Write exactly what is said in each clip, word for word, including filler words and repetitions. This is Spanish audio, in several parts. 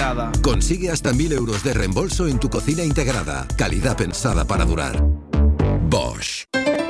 integrada. Consigue hasta mil euros de reembolso en tu cocina integrada. Calidad pensada para durar. Bosch.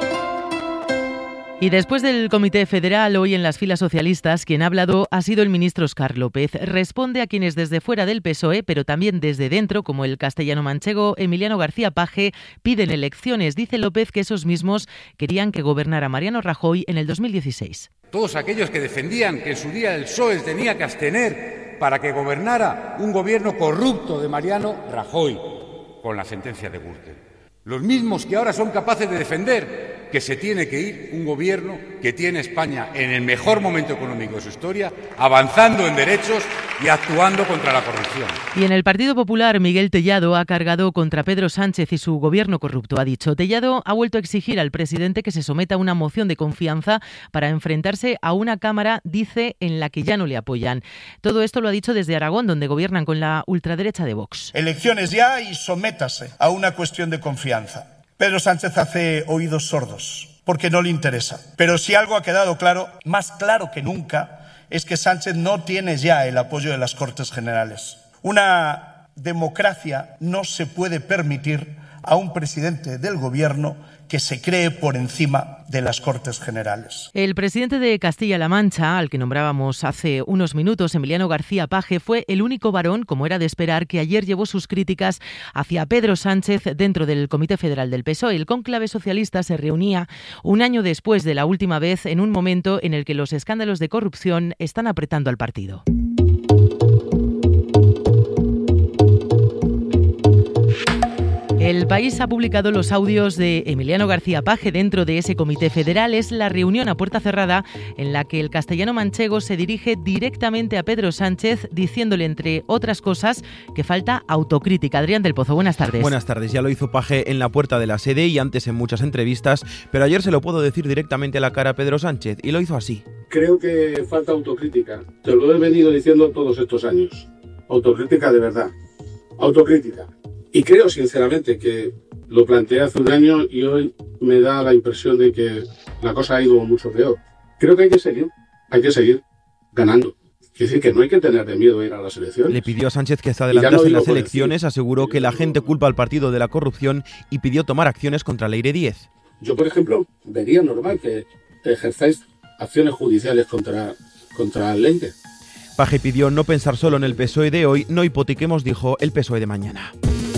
Y después del Comité Federal, hoy en las filas socialistas, quien ha hablado ha sido el ministro Óscar López. Responde a quienes desde fuera del P S O E, pero también desde dentro, como el castellano-manchego Emiliano García Paje, piden elecciones. Dice López que esos mismos querían que gobernara Mariano Rajoy en el dos mil dieciséis. Todos aquellos que defendían que en su día el P S O E tenía que abstener para que gobernara un gobierno corrupto de Mariano Rajoy, con la sentencia de Gürtel. Los mismos que ahora son capaces de defender que se tiene que ir un gobierno que tiene España en el mejor momento económico de su historia, avanzando en derechos y actuando contra la corrupción. Y en el Partido Popular, Miguel Tellado ha cargado contra Pedro Sánchez y su gobierno corrupto. Ha dicho, Tellado ha vuelto a exigir al presidente que se someta a una moción de confianza para enfrentarse a una Cámara, dice, en la que ya no le apoyan. Todo esto lo ha dicho desde Aragón, donde gobiernan con la ultraderecha de Vox. Elecciones ya y sométase a una cuestión de confianza. Pedro Sánchez hace oídos sordos, porque no le interesa. Pero si algo ha quedado claro, más claro que nunca, es que Sánchez no tiene ya el apoyo de las Cortes Generales. Una democracia no se puede permitir a un presidente del gobierno que se cree por encima de las Cortes Generales. El presidente de Castilla-La Mancha, al que nombrábamos hace unos minutos, Emiliano García Paje, fue el único varón, como era de esperar, que ayer llevó sus críticas hacia Pedro Sánchez dentro del Comité Federal del P S O E. El cónclave socialista se reunía un año después de la última vez, en un momento en el que los escándalos de corrupción están apretando al partido. El País ha publicado los audios de Emiliano García Paje dentro de ese Comité Federal. Es la reunión a puerta cerrada en la que el castellano-manchego se dirige directamente a Pedro Sánchez diciéndole, entre otras cosas, que falta autocrítica. Adrián del Pozo, buenas tardes. Buenas tardes. Ya lo hizo Paje en la puerta de la sede y antes en muchas entrevistas, pero ayer se lo puedo decir directamente a la cara a Pedro Sánchez y lo hizo así. Creo que falta autocrítica. Te lo he venido diciendo todos estos años. Autocrítica de verdad. Autocrítica. Y creo sinceramente que lo planteé hace un año y hoy me da la impresión de que la cosa ha ido mucho peor. Creo que hay que seguir, hay que seguir ganando. Quiere decir que no hay que tener de miedo a ir a las elecciones. Le pidió a Sánchez que se adelantase en las elecciones, aseguró que la gente culpa al partido de la corrupción y pidió tomar acciones contra Leire Díez. Yo, por ejemplo, vería normal que ejerzáis acciones judiciales contra, contra Leire. Paje pidió no pensar solo en el P S O E de hoy, no hipotequemos, dijo, el P S O E de mañana.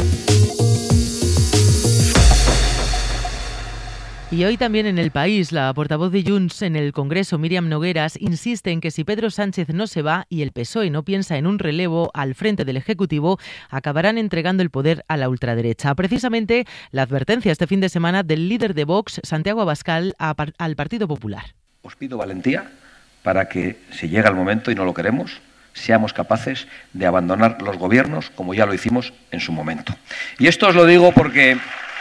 Y hoy también en El País, la portavoz de Junts en el Congreso, Míriam Nogueras, insiste en que si Pedro Sánchez no se va y el P S O E no piensa en un relevo al frente del Ejecutivo, acabarán entregando el poder a la ultraderecha. Precisamente la advertencia este fin de semana del líder de Vox, Santiago Abascal, a, al Partido Popular. Os pido valentía para que, si llega el momento y no lo queremos, seamos capaces de abandonar los gobiernos como ya lo hicimos en su momento. Y esto os lo digo porque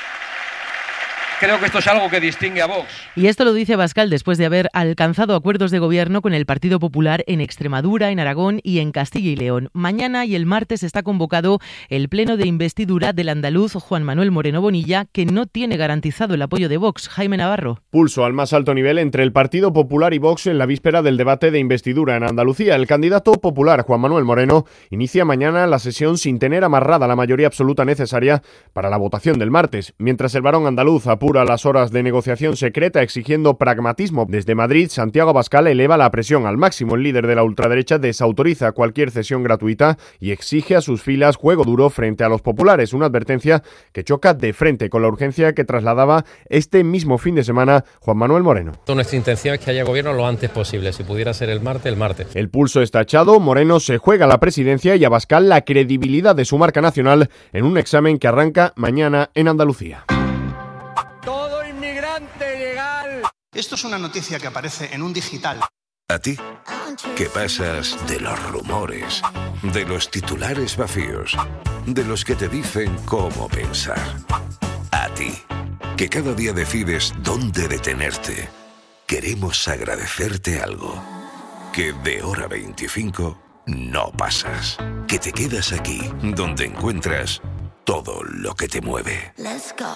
creo que esto es algo que distingue a Vox. Y esto lo dice Abascal después de haber alcanzado acuerdos de gobierno con el Partido Popular en Extremadura, en Aragón y en Castilla y León. Mañana y el martes está convocado el pleno de investidura del andaluz Juan Manuel Moreno Bonilla, que no tiene garantizado el apoyo de Vox. Jaime Navarro. Pulso al más alto nivel entre el Partido Popular y Vox en la víspera del debate de investidura en Andalucía. El candidato popular Juan Manuel Moreno inicia mañana la sesión sin tener amarrada la mayoría absoluta necesaria para la votación del martes, mientras el varón andaluz apura las horas de negociación secreta exigiendo pragmatismo. Desde Madrid, Santiago Abascal eleva la presión al máximo. El líder de la ultraderecha desautoriza cualquier cesión gratuita y exige a sus filas juego duro frente a los populares, una advertencia que choca de frente con la urgencia que trasladaba este mismo fin de semana Juan Manuel Moreno. Nuestra intención es que haya gobierno lo antes posible, si pudiera ser el martes, el martes. El pulso está echado, Moreno se juega la presidencia y Abascal la credibilidad de su marca nacional en un examen que arranca mañana en Andalucía. Todo inmigrante legal. Esto es una noticia que aparece en un digital. ¿A ti? ¿Qué pasas de los rumores, de los titulares vacíos, de los que te dicen cómo pensar? A ti, que cada día decides dónde detenerte. Queremos agradecerte algo. Que de hora veinticinco no pasas. Que te quedas aquí, donde encuentras todo lo que te mueve. Let's go.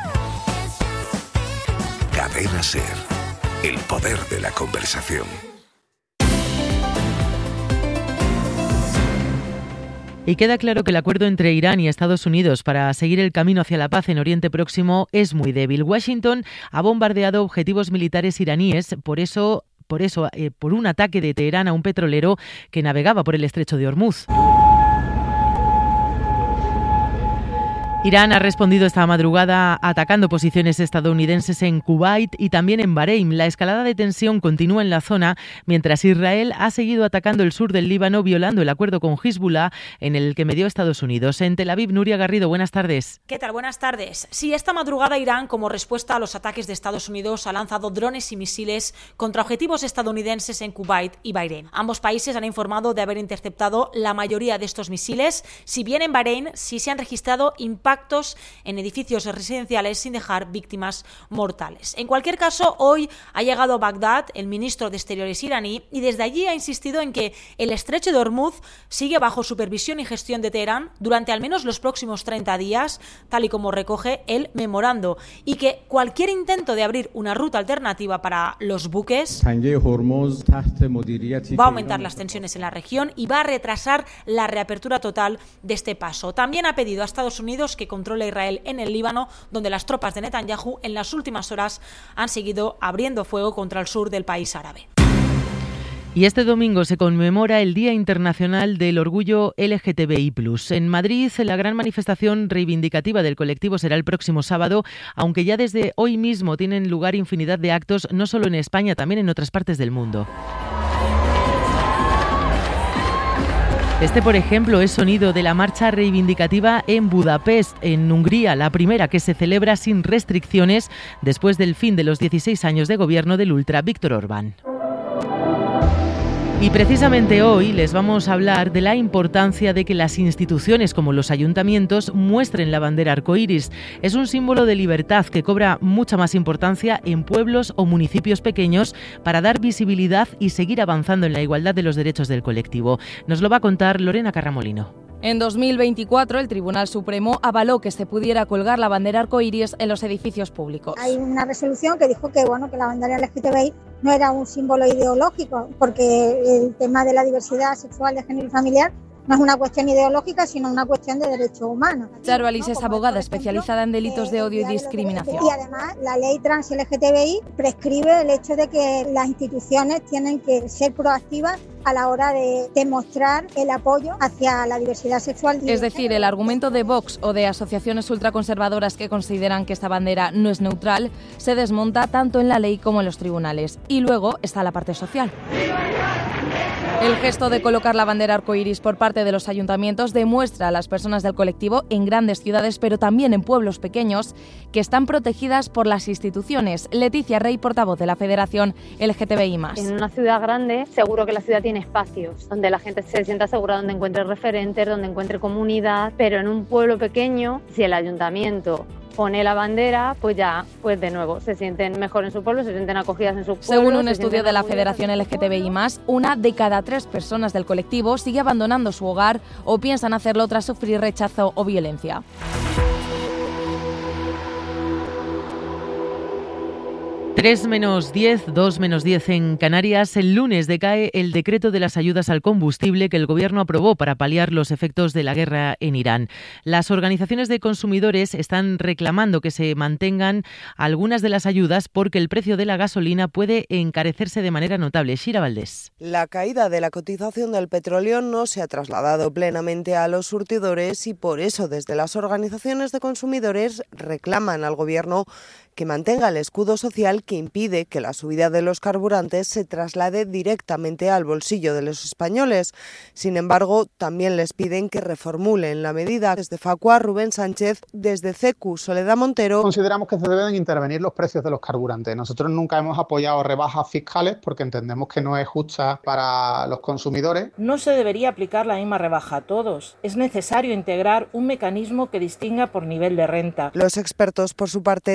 Cadena Ser, el poder de la conversación. Y queda claro que el acuerdo entre Irán y Estados Unidos para seguir el camino hacia la paz en Oriente Próximo es muy débil. Washington ha bombardeado objetivos militares iraníes, por eso, por eso, eh, por un ataque de Teherán a un petrolero que navegaba por el estrecho de Hormuz. Irán ha respondido esta madrugada atacando posiciones estadounidenses en Kuwait y también en Bahrein. La escalada de tensión continúa en la zona, mientras Israel ha seguido atacando el sur del Líbano, violando el acuerdo con Hezbollah en el que medió Estados Unidos. En Tel Aviv, Nuria Garrido, buenas tardes. ¿Qué tal? Buenas tardes. Sí, esta madrugada Irán, como respuesta a los ataques de Estados Unidos, ha lanzado drones y misiles contra objetivos estadounidenses en Kuwait y Bahrein. Ambos países han informado de haber interceptado la mayoría de estos misiles, si bien en Bahrein sí se han registrado impactos en edificios residenciales sin dejar víctimas mortales. En cualquier caso, hoy ha llegado a Bagdad el ministro de Exteriores iraní y desde allí ha insistido en que el estrecho de Hormuz sigue bajo supervisión y gestión de Teherán durante al menos los próximos treinta días, tal y como recoge el memorando, y que cualquier intento de abrir una ruta alternativa para los buques va a aumentar las tensiones en la región y va a retrasar la reapertura total de este paso. También ha pedido a Estados Unidos que controla Israel en el Líbano, donde las tropas de Netanyahu en las últimas horas han seguido abriendo fuego contra el sur del país árabe. Y este domingo se conmemora el Día Internacional del Orgullo L G T B I plus. En Madrid, la gran manifestación reivindicativa del colectivo será el próximo sábado, aunque ya desde hoy mismo tienen lugar infinidad de actos, no solo en España, también en otras partes del mundo. Este, por ejemplo, es sonido de la marcha reivindicativa en Budapest, en Hungría, la primera que se celebra sin restricciones después del fin de los dieciséis años de gobierno del ultra Víctor Orbán. Y precisamente hoy les vamos a hablar de la importancia de que las instituciones como los ayuntamientos muestren la bandera arcoíris. Es un símbolo de libertad que cobra mucha más importancia en pueblos o municipios pequeños para dar visibilidad y seguir avanzando en la igualdad de los derechos del colectivo. Nos lo va a contar Lorena Carramolino. En dos mil veinticuatro, el Tribunal Supremo avaló que se pudiera colgar la bandera arcoíris en los edificios públicos. Hay una resolución que dijo que, bueno, que la bandera L G T B I no era un símbolo ideológico, porque el tema de la diversidad sexual, de género y familiar no es una cuestión ideológica, sino una cuestión de derechos humanos. Charo Alice es abogada especializada en delitos de odio y discriminación. Y además, la ley trans L G T B I prescribe el hecho de que las instituciones tienen que ser proactivas a la hora de demostrar el apoyo hacia la diversidad sexual. Es decir, el argumento de Vox o de asociaciones ultraconservadoras que consideran que esta bandera no es neutral se desmonta tanto en la ley como en los tribunales. Y luego está la parte social. El gesto de colocar la bandera arcoíris por parte de los ayuntamientos demuestra a las personas del colectivo en grandes ciudades, pero también en pueblos pequeños, que están protegidas por las instituciones. Leticia Rey, portavoz de la Federación L G T B I más. En una ciudad grande, seguro que la ciudad tiene espacios donde la gente se sienta segura, donde encuentre referentes, donde encuentre comunidad, pero en un pueblo pequeño, si el ayuntamiento pone la bandera, pues ya, pues de nuevo, se sienten mejor en su pueblo, se sienten acogidas en su pueblo. Según un estudio de la Federación L G T B I más, una de cada tres personas del colectivo sigue abandonando su hogar o piensan hacerlo tras sufrir rechazo o violencia. tres menos diez, dos menos diez en Canarias. El lunes decae el decreto de las ayudas al combustible que el Gobierno aprobó para paliar los efectos de la guerra en Irán. Las organizaciones de consumidores están reclamando que se mantengan algunas de las ayudas porque el precio de la gasolina puede encarecerse de manera notable. Shira Valdés. La caída de la cotización del petróleo no se ha trasladado plenamente a los surtidores y por eso desde las organizaciones de consumidores reclaman al Gobierno que mantenga el escudo social que impide que la subida de los carburantes se traslade directamente al bolsillo de los españoles. Sin embargo, también les piden que reformulen la medida. Desde Facua, Rubén Sánchez, desde C E C U, Soledad Montero. Consideramos que se deben intervenir los precios de los carburantes. Nosotros nunca hemos apoyado rebajas fiscales porque entendemos que no es justa para los consumidores. No se debería aplicar la misma rebaja a todos. Es necesario integrar un mecanismo que distinga por nivel de renta. Los expertos, por su parte, defienden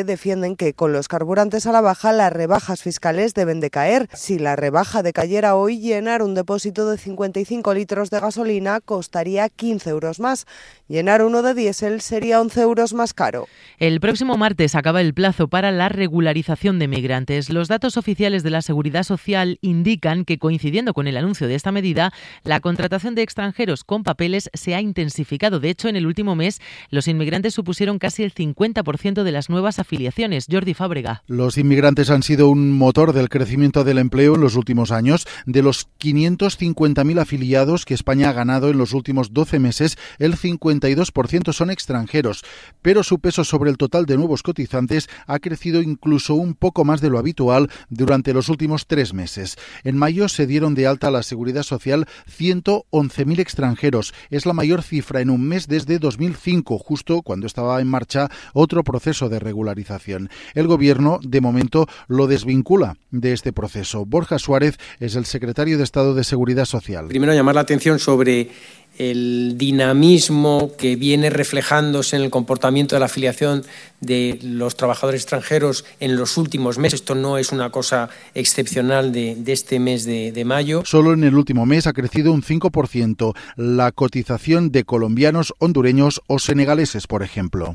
sostienen que con los carburantes a la baja las rebajas fiscales deben de caer. Si la rebaja decayera hoy, llenar un depósito de cincuenta y cinco litros de gasolina costaría quince euros más. Llenar uno de diésel sería once euros más caro. El próximo martes acaba el plazo para la regularización de migrantes. Los datos oficiales de la Seguridad Social indican que, coincidiendo con el anuncio de esta medida, la contratación de extranjeros con papeles se ha intensificado. De hecho, en el último mes, los inmigrantes supusieron casi el cincuenta por ciento de las nuevas afiliaciones. Jordi Fábrega. Los inmigrantes han sido un motor del crecimiento del empleo en los últimos años. De los quinientos cincuenta mil afiliados que España ha ganado en los últimos doce meses, el cincuenta y dos por ciento son extranjeros, pero su peso sobre el total de nuevos cotizantes ha crecido incluso un poco más de lo habitual durante los últimos tres meses. En mayo se dieron de alta a la Seguridad Social ciento once mil extranjeros. Es la mayor cifra en un mes desde dos mil cinco, justo cuando estaba en marcha otro proceso de regularización. El Gobierno, de momento, lo desvincula de este proceso. Borja Suárez es el secretario de Estado de Seguridad Social. Primero, llamar la atención sobre el dinamismo que viene reflejándose en el comportamiento de la afiliación de los trabajadores extranjeros en los últimos meses. Esto no es una cosa excepcional de, de este mes de, de mayo. Solo en el último mes ha crecido un cinco por ciento la cotización de colombianos, hondureños o senegaleses, por ejemplo.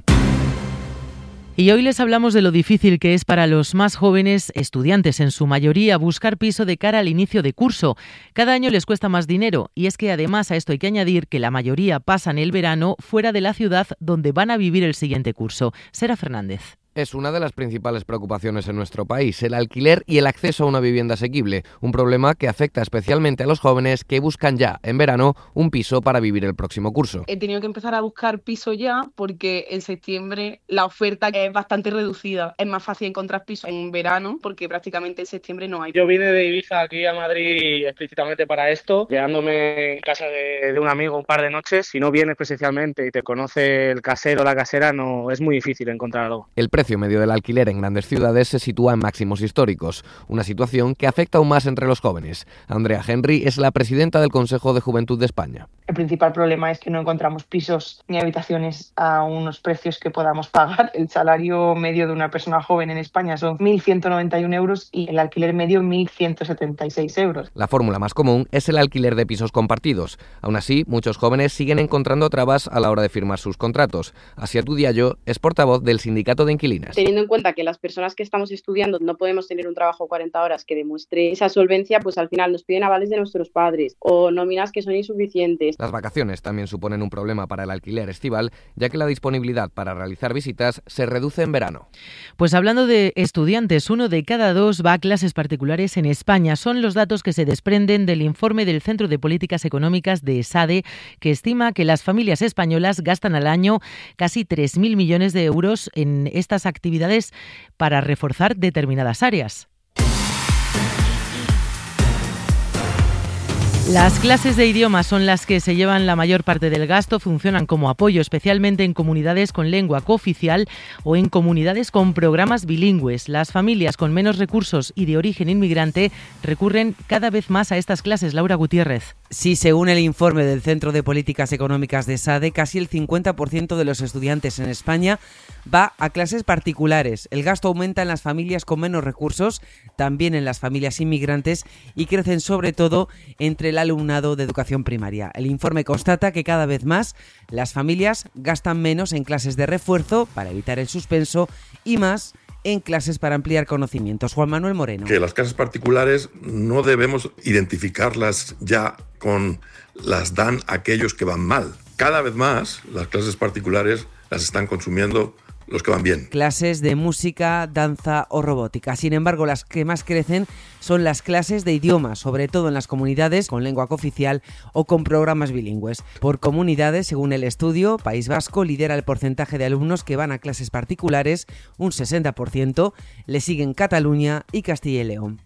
Y hoy les hablamos de lo difícil que es para los más jóvenes, estudiantes en su mayoría, buscar piso de cara al inicio de curso. Cada año les cuesta más dinero y es que además a esto hay que añadir que la mayoría pasan el verano fuera de la ciudad donde van a vivir el siguiente curso. Sara Fernández. Es una de las principales preocupaciones en nuestro país, el alquiler y el acceso a una vivienda asequible, un problema que afecta especialmente a los jóvenes que buscan ya, en verano, un piso para vivir el próximo curso. He tenido que empezar a buscar piso ya porque en septiembre la oferta es bastante reducida. Es más fácil encontrar piso en verano porque prácticamente en septiembre no hay. Yo vine de Ibiza aquí a Madrid explícitamente para esto, quedándome en casa de, de un amigo un par de noches. Si no vienes presencialmente y te conoce el casero o la casera, no es muy difícil encontrar algo. El precio medio del alquiler en grandes ciudades se sitúa en máximos históricos, una situación que afecta aún más entre los jóvenes. Andrea Henry es la presidenta del Consejo de Juventud de España. El principal problema es que no encontramos pisos ni habitaciones a unos precios que podamos pagar. El salario medio de una persona joven en España son mil ciento noventa y uno euros y el alquiler medio mil ciento setenta y seis euros. La fórmula más común es el alquiler de pisos compartidos. Aún así, muchos jóvenes siguen encontrando trabas a la hora de firmar sus contratos. Asiatu Diallo es portavoz del Sindicato de Inquilinos. Teniendo en cuenta que las personas que estamos estudiando no podemos tener un trabajo cuarenta horas que demuestre esa solvencia, pues al final nos piden avales de nuestros padres o nóminas que son insuficientes. Las vacaciones también suponen un problema para el alquiler estival, ya que la disponibilidad para realizar visitas se reduce en verano. Pues hablando de estudiantes, uno de cada dos va a clases particulares en España. Son los datos que se desprenden del informe del Centro de Políticas Económicas de ESADE, que estima que las familias españolas gastan al año casi tres mil millones de euros en estas actividades para reforzar determinadas áreas. Las clases de idiomas son las que se llevan la mayor parte del gasto, funcionan como apoyo, especialmente en comunidades con lengua cooficial o en comunidades con programas bilingües. Las familias con menos recursos y de origen inmigrante recurren cada vez más a estas clases. Laura Gutiérrez. Sí, según el informe del Centro de Políticas Económicas de ESADE, casi el cincuenta por ciento de los estudiantes en España va a clases particulares. El gasto aumenta en las familias con menos recursos, también en las familias inmigrantes y crecen sobre todo entre el alumnado de educación primaria. El informe constata que cada vez más las familias gastan menos en clases de refuerzo para evitar el suspenso y más en clases para ampliar conocimientos. Juan Manuel Moreno. Que las clases particulares no debemos identificarlas ya con las dan aquellos que van mal. Cada vez más las clases particulares las están consumiendo los que van bien. Clases de música, danza o robótica. Sin embargo, las que más crecen son las clases de idiomas, sobre todo en las comunidades con lengua cooficial o con programas bilingües. Por comunidades, según el estudio, País Vasco lidera el porcentaje de alumnos que van a clases particulares, un sesenta por ciento, le siguen Cataluña y Castilla y León.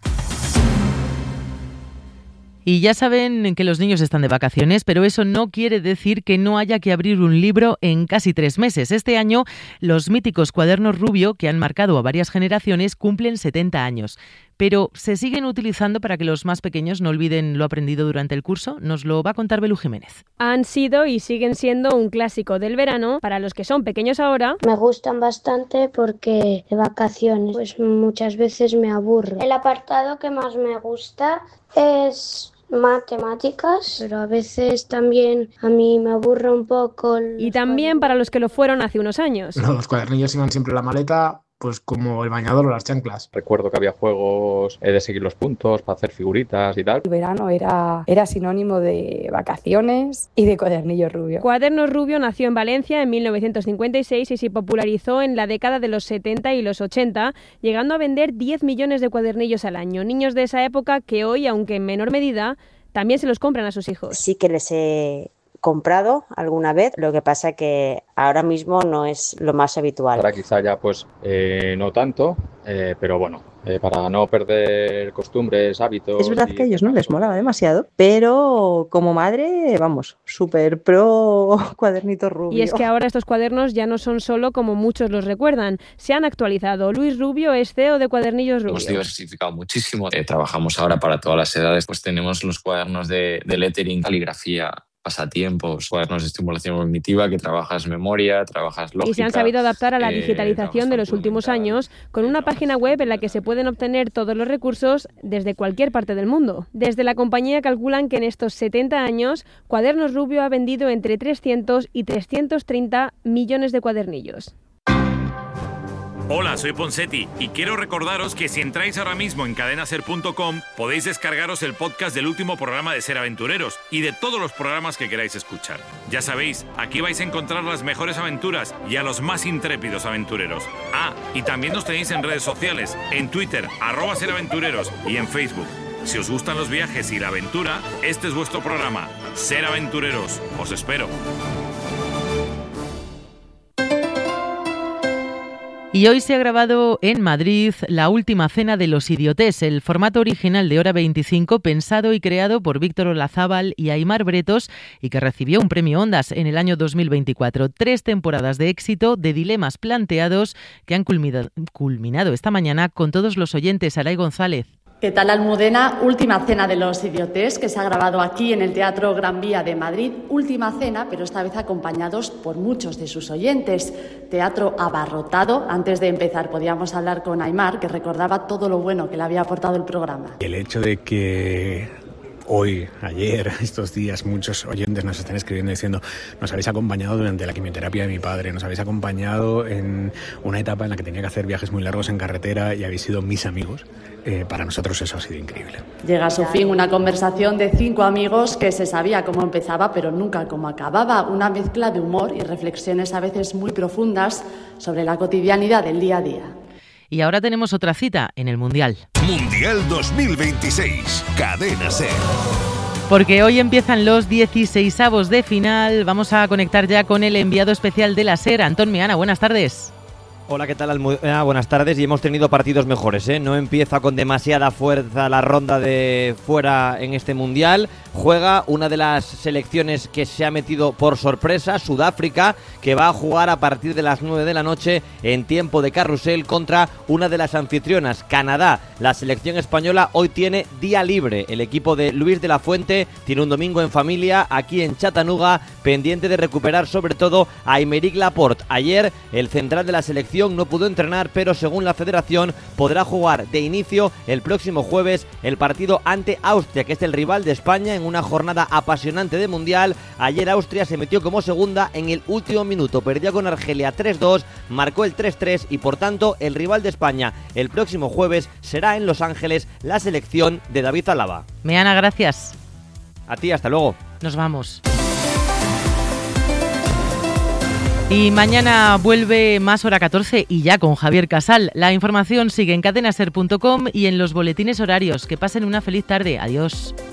Y ya saben que los niños están de vacaciones, pero eso no quiere decir que no haya que abrir un libro en casi tres meses. Este año, los míticos cuadernos Rubio, que han marcado a varias generaciones, cumplen setenta años. pero ¿se siguen utilizando para que los más pequeños no olviden lo aprendido durante el curso? Nos lo va a contar Belu Jiménez. Han sido y siguen siendo un clásico del verano para los que son pequeños ahora. Me gustan bastante porque de vacaciones pues muchas veces me aburro. El apartado que más me gusta es matemáticas, pero a veces también a mí me aburre un poco. Y también para los que lo fueron hace unos años. No, los cuadernillos iban siempre en la maleta, pues como el bañador o las chanclas. Recuerdo que había juegos eh, de seguir los puntos, para hacer figuritas y tal. El verano era, era sinónimo de vacaciones y de cuadernillo rubio. Cuadernos Rubio nació en Valencia en mil novecientos cincuenta y seis y se popularizó en la década de los setenta y los ochenta, llegando a vender diez millones de cuadernillos al año. Niños de esa época que hoy, aunque en menor medida, también se los compran a sus hijos. Sí que les he comprado alguna vez, lo que pasa que ahora mismo no es lo más habitual. Ahora quizá ya pues eh, no tanto, eh, pero bueno, eh, para no perder costumbres, hábitos... Es verdad y... que a ellos no les molaba demasiado, pero como madre, vamos, súper pro cuadernito rubio. Y es que ahora estos cuadernos ya no son solo como muchos los recuerdan, se han actualizado. Luis Rubio es C E O de Cuadernillos Rubio. Hemos diversificado muchísimo, eh, trabajamos ahora para todas las edades, pues tenemos los cuadernos de, de lettering, caligrafía, pasatiempos, cuadernos de estimulación cognitiva, que trabajas memoria, trabajas lógica. Y se han sabido adaptar a la eh, digitalización de los últimos años con una página web en la que se pueden obtener todos los recursos desde cualquier parte del mundo. Desde la compañía calculan que en estos setenta años Cuadernos Rubio ha vendido entre trescientos y trescientos treinta millones de cuadernillos. Hola, soy Ponseti y quiero recordaros que si entráis ahora mismo en cadena ser punto com podéis descargaros el podcast del último programa de Ser Aventureros y de todos los programas que queráis escuchar. Ya sabéis, aquí vais a encontrar las mejores aventuras y a los más intrépidos aventureros. Ah, y también nos tenéis en redes sociales, en Twitter, arroba Ser Aventureros y en Facebook. Si os gustan los viajes y la aventura, este es vuestro programa, Ser Aventureros. Os espero. Y hoy se ha grabado en Madrid La última cena de los idiotés, el formato original de Hora veinticinco pensado y creado por Víctor Olazábal y Aimar Bretos y que recibió un premio Ondas en el año dos mil veinticuatro. Tres temporadas de éxito, de dilemas planteados que han culminado, culminado esta mañana con todos los oyentes. Aray González. ¿Qué tal, Almudena? Última cena de los idiotés que se ha grabado aquí en el Teatro Gran Vía de Madrid. Última cena, pero esta vez acompañados por muchos de sus oyentes. Teatro abarrotado. Antes de empezar podíamos hablar con Aimar, que recordaba todo lo bueno que le había aportado el programa. El hecho de que hoy, ayer, estos días, muchos oyentes nos están escribiendo diciendo: nos habéis acompañado durante la quimioterapia de mi padre, nos habéis acompañado en una etapa en la que tenía que hacer viajes muy largos en carretera y habéis sido mis amigos. Eh, para nosotros eso ha sido increíble. Llega a su fin una conversación de cinco amigos que se sabía cómo empezaba pero nunca cómo acababa. Una mezcla de humor y reflexiones a veces muy profundas sobre la cotidianidad del día a día. Y ahora tenemos otra cita en el Mundial. Mundial dos mil veintiséis, Cadena Ser. Porque hoy empiezan los dieciseisavos de final. Vamos a conectar ya con el enviado especial de la SER, Antón Meana. Buenas tardes. Hola, ¿qué tal? Almudena? Buenas tardes. Y hemos tenido partidos mejores, ¿eh? No empieza con demasiada fuerza la ronda de fuera en este Mundial. Juega una de las selecciones que se ha metido por sorpresa, Sudáfrica, que va a jugar a partir de las nueve de la noche en tiempo de carrusel contra una de las anfitrionas, Canadá. La selección española hoy tiene día libre. El equipo de Luis de la Fuente tiene un domingo en familia aquí en Chattanooga, pendiente de recuperar sobre todo a Aymeric Laporte. Ayer el central de la selección no pudo entrenar, pero según la federación podrá jugar de inicio el próximo jueves el partido ante Austria, que es el rival de España en una jornada apasionante de Mundial. Ayer Austria se metió como segunda en el último minuto, perdió con Argelia tres dos, marcó el tres tres y por tanto el rival de España el próximo jueves será en Los Ángeles la selección de David Alaba. Meana, gracias. A ti, hasta luego. Nos vamos. Y mañana vuelve Más Hora catorce y ya con Javier Casal. La información sigue en cadena ser punto com y en los boletines horarios. Que pasen una feliz tarde. Adiós.